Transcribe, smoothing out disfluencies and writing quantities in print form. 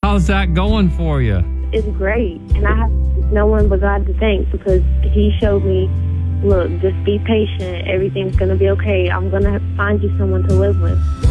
how's that going for you? It's great, and I have no one but God to thank, because he showed me, look, just be patient. Everything's going to be okay. I'm going to find you someone to live with.